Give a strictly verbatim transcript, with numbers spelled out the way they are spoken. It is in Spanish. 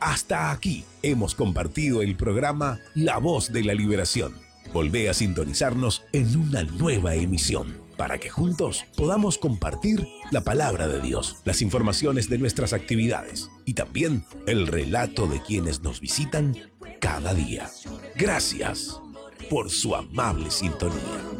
Hasta aquí hemos compartido el programa La Voz de la Liberación. Volvé a sintonizarnos en una nueva emisión para que juntos podamos compartir la palabra de Dios, las informaciones de nuestras actividades y también el relato de quienes nos visitan cada día. Gracias por su amable sintonía.